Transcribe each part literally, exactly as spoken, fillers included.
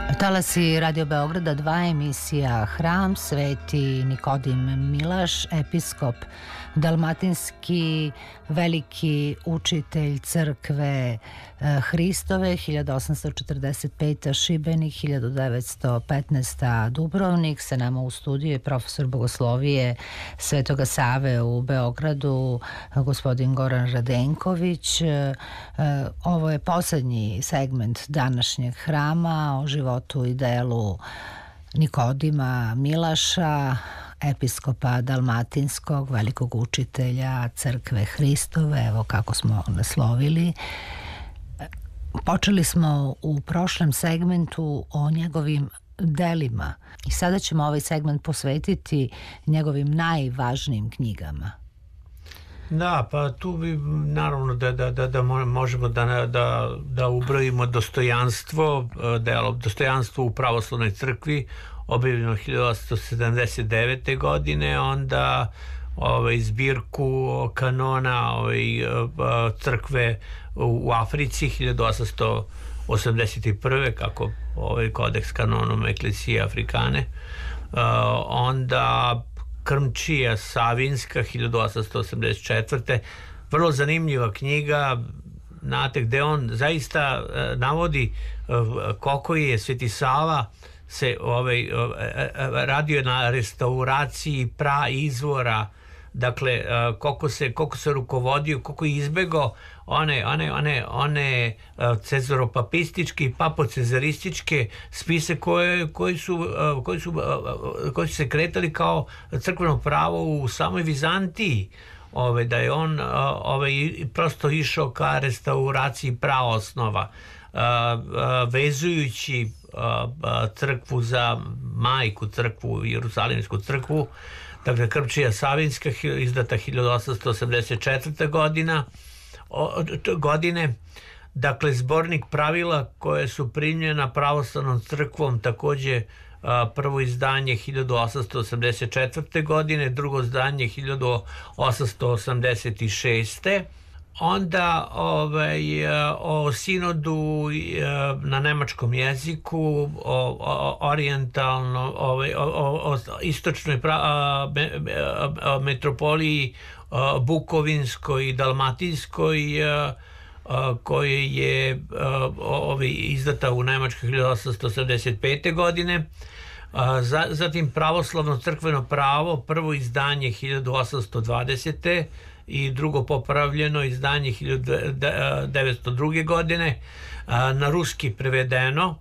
Talasi Radio Beograda dva, emisija Hram, Sveti Nikodim Milaš, episkop dalmatinski, veliki učitelj crkve Hristove, hiljadu osamsto četrdeset peta. Šibenik, hiljadu devetsto petnaesta. Dubrovnik. Sa nama u studiju je profesor bogoslovije Svetoga Save u Beogradu, gospodin Goran Radenković. Ovo je poslednji segment današnjeg hrama o životu i delu Nikodima Milaša, episkopa dalmatinskog, velikog učitelja crkve Hristove, evo kako smo naslovili. Počeli smo u prošlem segmentu o njegovim delima i sada ćemo ovaj segment posvetiti njegovim najvažnijim knjigama. Da, pa tu bi naravno da, da, da, da možemo da, da, da ubrojimo dostojanstvo, delo dostojanstvo u pravoslavnoj crkvi, objavljeno hiljadu osamsto sedamdeset devete. godine, onda ovaj, zbirku kanona ovaj, crkve u Africi hiljadu osamsto osamdeset prve. kako ovaj kodeks kanonum Ecclesiae Africane, uh, onda Krmčija Savinska hiljadu osamsto osamdeset četvrte. Vrlo zanimljiva knjiga, znate, gde on zaista uh, navodi uh, koliko je Sveti Sava se ovaj, uh, radio na restauraciji pra izvora, dakle uh, koliko se, koliko se rukovodio, koliko je izbegao one, one, one, one uh, cezoropapističke i papocezarističke spise koje, koji, su, uh, koji, su, uh, koji su se kretali kao crkveno pravo u samoj Vizantiji. Ove, da je on uh, ove, prosto išao ka restauraciji praosnova, uh, uh, vezujući uh, uh, crkvu za majku crkvu, Jerusalimsku crkvu. Dakle, Krmčija Savinska, izdata hiljadu osamsto osamdeset četvrte. godina, o, godine. Dakle, zbornik pravila koje su primljena pravoslavnom crkvom, takođe a, prvo izdanje hiljadu osamsto osamdeset četvrte. godine, drugo izdanje hiljadu osamsto osamdeset šeste. Onda ovaj, o sinodu na nemačkom jeziku, o, o orijentalno, ovaj, o, o, o istočnoj pra, a, a, metropoliji a, Bukovinskoj i Dalmatinskoj, a, a, koje je a, ovaj, izdata u Nemačkoj hiljadu osamsto osamdeset pete. godine. A, za, zatim pravoslavno crkveno pravo, prvo izdanje hiljadu osamsto dvadesete. i drugo popravljeno izdanje hiljadu devetsto druge. godine, na ruski prevedeno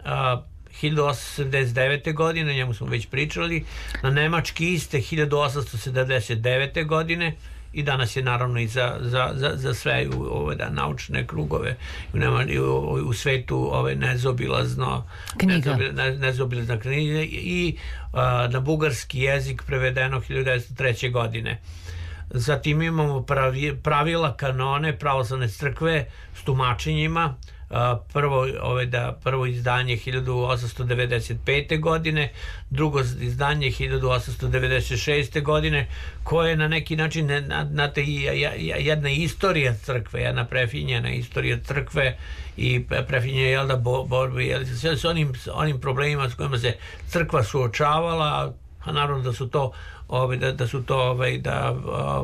hiljadu osamsto sedamdeset devete. godine, njemu smo već pričali, na nemački iste hiljadu osamsto sedamdeset devete. godine i danas je naravno i za, za, za, za sve u, ove, da, naučne krugove u, u, u svetu ove, nezobilazno knjiga. Ne, nezobilazna knjiga i a, na bugarski jezik prevedeno hiljadu devetsto treće. godine. Zatim imamo pravi, pravila kanone pravoslavne crkve s tumačenjima. Prvo, ove, da, prvo izdanje hiljadu osamsto devedeset pete. godine, drugo izdanje hiljadu osamsto devedeset šeste. godine, koje je na neki način znate, jedna istorija crkve, jedna prefinjena istorija crkve i prefinjena jel da borbe jel, s onim, onim problemima s kojima se crkva suočavala, a naravno da su to Ove, da, da su to ovaj, da,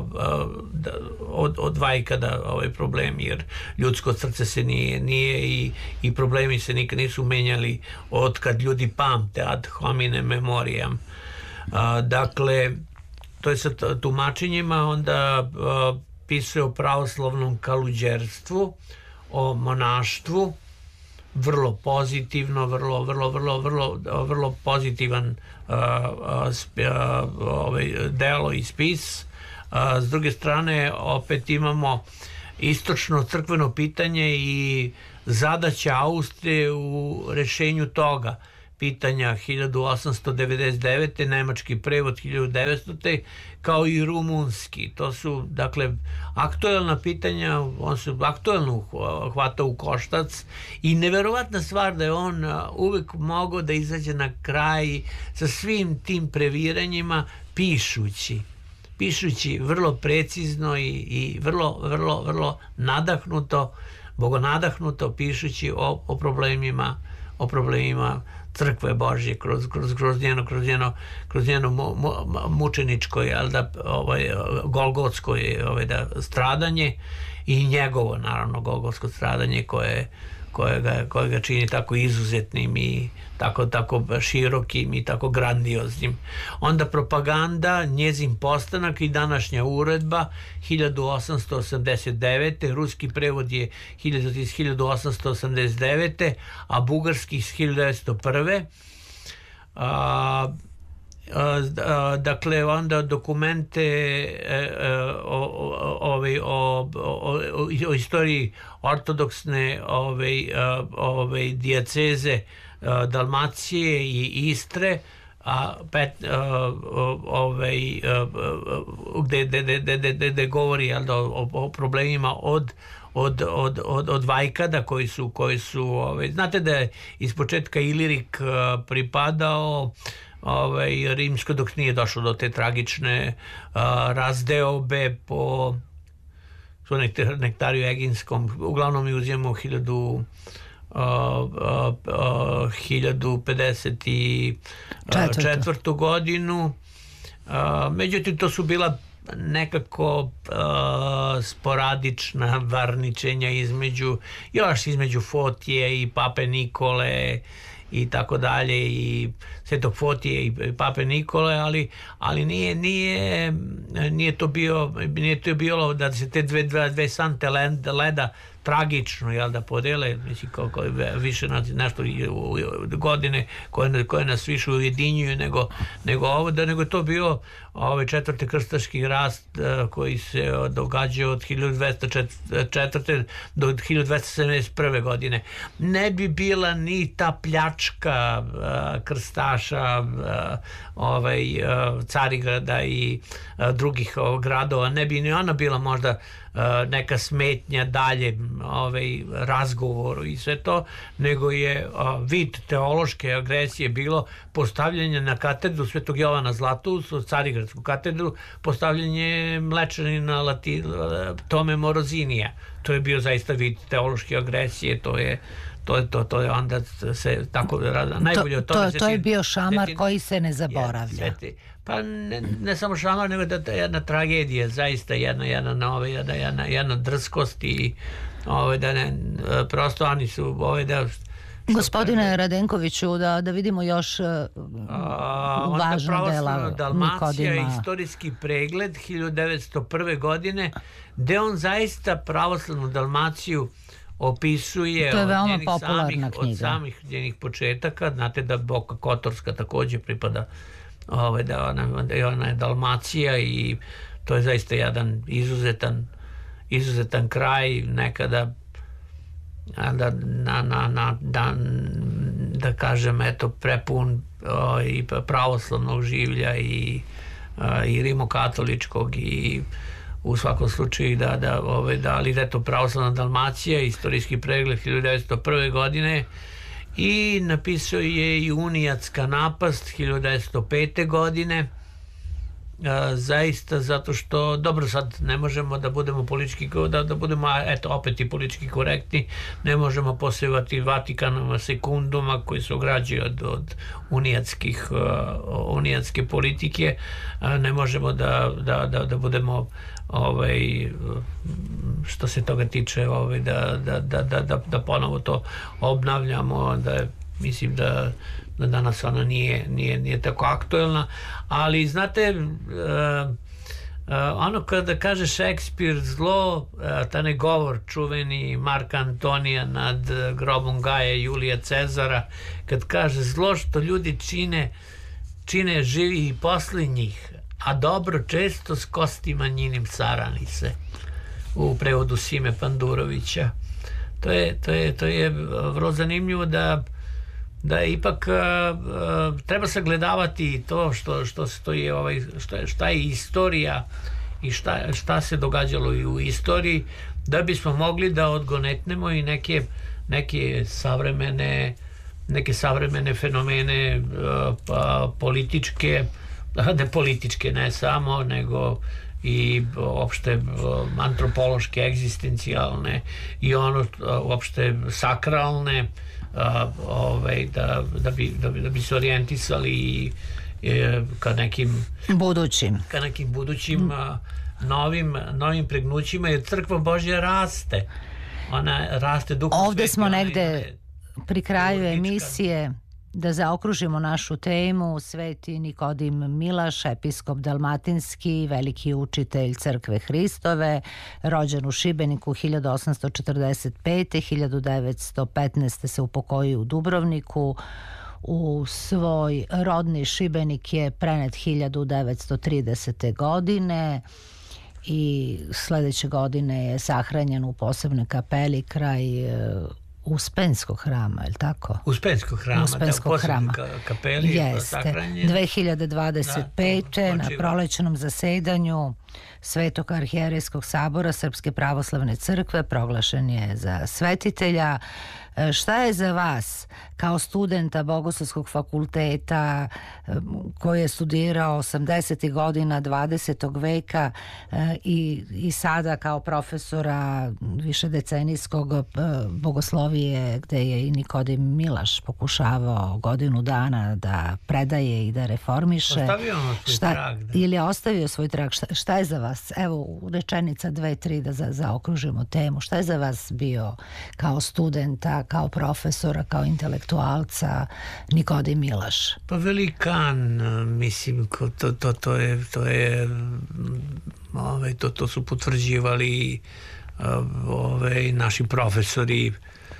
da, od, od vajka da ovaj problemi, jer ljudsko srce se nije, nije i, i problemi se nikad nisu menjali od kad ljudi pamte, ad hominem memoriam. A, dakle, to je sa tumačenjima. Onda a, pisuje o pravoslavnom kaluđerstvu, o monaštvu, vrlo pozitivno, vrlo, vrlo, vrlo, vrlo, vrlo pozitivan uh, uh, ovaj, delo i spis. Uh, s druge strane, opet imamo istočno crkveno pitanje i zadaća Austrije u rešenju toga pitanja hiljadu osamsto devedeset devete. nemački prevod hiljadu devetstote. kao i rumunski. To su, dakle, aktuelna pitanja, on se aktuelno hvata u koštac i neverovatna stvar da je on uvek mogao da izađe na kraj sa svim tim previranjima pišući. Pišući vrlo precizno i, i vrlo, vrlo, vrlo nadahnuto, bogonadahnuto pišući o, o problemima o problemima crkve Božje kroz, kroz, kroz njeno, kroz njeno, kroz njeno mu, mu, mučeničko, jel da, ovaj, golgotsko ovaj, da, stradanje i njegovo, naravno, golgotsko stradanje koje, koje, ga, koje ga čini tako izuzetnim i tako, tako širokim i tako grandioznim. Onda propaganda, njezin postanak i današnja uredba hiljadu osamsto osamdeset devete. Ruski prevod je iz hiljadu osamsto osamdeset devete. a bugarski iz hiljadu devetsto prve. A, a, a, dakle, onda dokumente e, o, o, o, o, o istoriji ortodoksne ove, ove dijaceze Dalmacije i Istre, a pet, ovaj, gde, gde, gde, gde, gde govori, jel, o, o problemima od od, od, od, od Vajkada koji su, koji su ovaj, znate da je iz početka Ilirik pripadao ovaj, rimsko, dok nije došlo do te tragične a, razdeobe po su nektariju Eginskom, uglavnom mi uzimamo hiljadu Uh, uh, uh, hiljadu pedeset četvrtu godinu. Uh, međutim, to su bila nekako uh, sporadična varničenja između, još između Fotije i Pape Nikole i tako dalje, i Svetog Fotije i Pape Nikole, ali, ali nije, nije, nije to bio, nije to bilo da se te dve, dve, dve sante leda tragično, jel, da podele, mislim, kako više nešto godine koje, koje nas više ujedinjuju nego, nego ovo, da nego to bio ovaj četvrti krstaški rast koji se događao od hiljadu dvesta četvrte do hiljadu dvesta sedamdeset prve. godine. Ne bi bila ni ta pljačka krstaša, ovaj, Carigrada i drugih gradova, ne bi ni ona bila možda neka smetnja dalje ovaj, razgovoru i sve to, nego je vid teološke agresije bilo postavljanje na katedru Svetog Jovana Zlatoustog, Carigradsku katedru, postavljanje mlečanina Lati, Tome Morozinija. To je bio zaista vid teološke agresije, to je to je to, to je onda se tako najbolje od toga. To, to je bio šamar sveti, koji se ne zaboravlja. Sveti, pa ne, ne samo šamar, nego da je jedna tragedija, zaista jedna, jedna, jedna, jedna, jedna, jedna drskost i ove, da ne, prosto oni su ove, da... Gospodine Radenkoviću, da, da vidimo još uh, važna dela Dalmacija, istorijski pregled hiljadu devetsto prve. godine, gde on zaista pravoslavnu Dalmaciju opisuje od njenih, samih, od samih njenih početaka. Znate da Boka Kotorska također pripada, ove, da ona, da ona je Dalmacija i to je zaista jedan izuzetan izuzetan kraj, nekada da, na, na, na, da, da kažem, eto, prepun o, i pravoslavnog življa i, o, i rimokatoličkog i u svakom slučaju da, da, ove, da, ali da je to pravoslavna Dalmacija, istorijski pregled hiljadu devetsto prve. godine, i napisao je i Unijatska napast hiljadu devetsto pete. godine. A, zaista zato što, dobro, sad ne možemo da budemo politički, da, da budemo, eto, opet i politički korektni, ne možemo posevati Vatikanoma sekunduma koji se ograđuju od, od unijatskih, uh, unijatske politike, a, ne možemo da, da, da, da budemo ovaj, što se toga tiče, ovaj, da, da, da, da, da ponovo to obnavljamo, da je, mislim da da danas ona nije, nije, nije tako aktuelna, ali znate, uh, uh, ono kada kaže Šekspir zlo, uh, taj govor čuveni Marka Antonija nad uh, grobom Gaja Julija Cezara, kad kaže zlo što ljudi čine čine živi i posle njih, a dobro često s kostima njinim sarani se, u prevodu Sime Pandurovića. To je, to je, to je vrlo zanimljivo da da je ipak uh, uh, treba sagledavati to što, što stoji, ovaj, što je, šta je istorija i šta, šta se događalo i u istoriji, da bismo mogli da odgonetnemo i neke, neke savremene neke savremene fenomene uh, pa, političke, ne političke ne samo, nego i uopšte antropološke, egzistencijalne i ono uopšte sakralne, ovaj, da, da, bi, da, bi, da bi se orijentisali i, e, ka nekim budućim ka nekim budućim a, novim, novim pregnućima, jer crkva Božja raste, ona raste duhom. Ovde sveti, smo ona negde je pri kraju logička emisije. Da zaokružimo našu temu, Sveti Nikodim Milaš, episkop dalmatinski, veliki učitelj crkve Hristove, rođen u Šibeniku hiljadu osamsto četrdeset pete. hiljadu devetsto petnaeste. se upokojio u Dubrovniku. U svoj rodni Šibenik je prenet hiljadu devetsto tridesete. godine i sledeće godine je sahranjen u posebnoj kapeli kraj Uspenskog hrama, je li tako? Uspenskog hrama, Uspenskog da, hrama. Ka, kapeli, jeste. dve hiljade dvadeset pete. Da, na prolećnom zasedanju Svetog arhijerejskog sabora Srpske pravoslavne crkve proglašen je za svetitelja. Šta je za vas kao studenta Bogoslovskog fakulteta koji je studirao osamdesetih godina dvadesetog veka i, i sada kao profesora višedecenijskog bogoslovije gde je i Nikodim Milaš pokušavao godinu dana da predaje i da reformiše? Ostavio on svoj šta, trag. Da. Ili je ostavio svoj trag? Šta, šta je za vas? Evo, rečenica dve, tri da za, zaokružimo temu. Šta je za vas bio kao studenta, kao profesora, kao intelektualca Nikodim Milaš? Pa velikan, mislim, to, to, to je, to je ove, to, to su potvrđivali ove, naši profesori,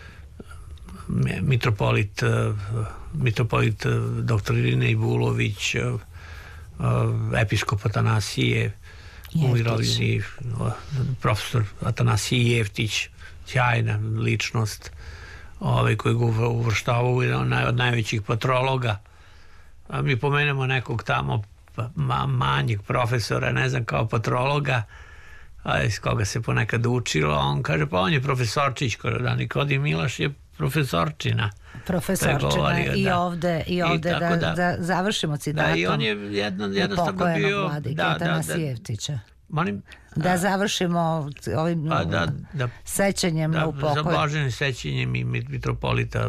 mitropolit, mitropolit doktor Irina Ivulović, episkop Atanasije, umirovljeni profesor Atanasije Jeftić, sjajna ličnost, ovaj, koji ga uvrštavao u jedan od najvećih patrologa. A mi pomenemo nekog tamo ma, manjeg profesora, ne znam, kao patrologa, a iz koga se ponekad učilo, on kaže, pa on je profesorčić, da, Nikodim Milaš je profesorčina. Profesorčina i da. ovde, i ovde I da, da, da završimo citatom. Da, i on je jedno, jednostavno bio... Vladike da, Atanasijevtića. Molim? Da završimo ovim pa da, da, sećanjem da, na upokoj. Za blaženim sećanjem i mitropolita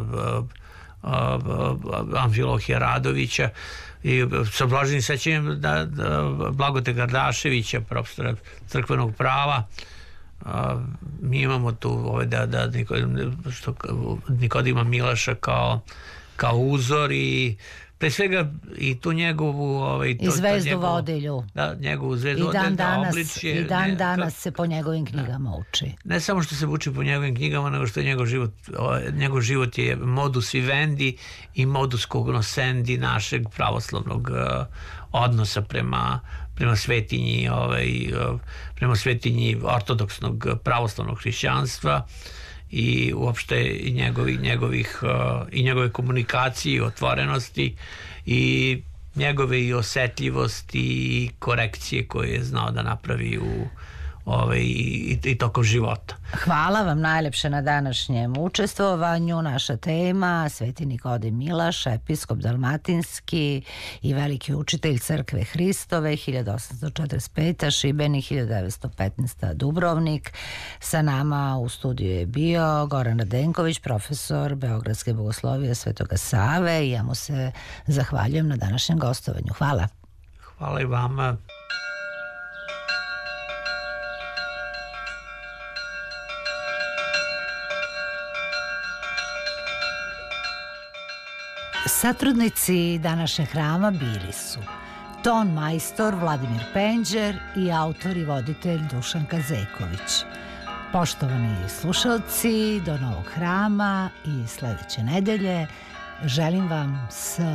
Amfilohija Radovića i sa blaženim sećanjem da, da, Blagote Gardaševića, profesora crkvenog prava. A, mi imamo tu ovaj, da, da Nikodim, što, Nikodima Milaša kao, kao uzor i pre svega i tu njegovu ovaj, to, i zvezdu njegovu, vodilju da, njegovu zvezdu i dan vodilju, danas, obličje, i dan ne, danas ka, se po njegovim knjigama da, uči. Ne samo što se uči po njegovim knjigama, nego što je njegov život, njegov život je modus vivendi i modus cognoscendi našeg pravoslavnog uh, odnosa prema prema svetinji ovaj, prema svetinji ortodoksnog pravoslavnog hrišćanstva i uopšte i njegovih, njegovih i njegove komunikacije i otvorenosti i njegove i osetljivosti i korekcije koje je znao da napravi u Ove, i, i tokom života. Hvala vam najlepše na današnjem učestvovanju. Naša tema Sveti Nikodim Milaš, episkop dalmatinski i veliki učitelj crkve Hristove, hiljadu osamsto četrdeset pete. Šibenik, hiljadu devetsto petnaeste. Dubrovnik. Sa nama u studiju je bio Goran Radenković, profesor Beogradske bogoslovije Svetoga Save i ja mu se zahvaljujem na današnjem gostovanju. Hvala. Hvala i vama. Satrudnici današnjeg hrama bili su ton majstor Vladimir Penđer i autor i voditelj Dušan Kazeković. Poštovani slušalci, do novog hrama i sledeće nedelje želim vam s